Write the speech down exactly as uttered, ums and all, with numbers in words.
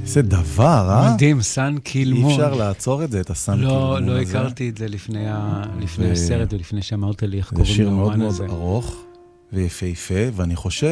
זה דבר, אה? מדהים, סן קילמון. אי אפשר לעצור את זה, את הסן קילמון לא, הזה. לא הכרתי את זה לפני, ה... לפני ו... הסרט ולפני שאמרת לי איך זה קוראים שיר מאוד לאומן מאוד הזה. ארוך ויפהפה, ואני חושב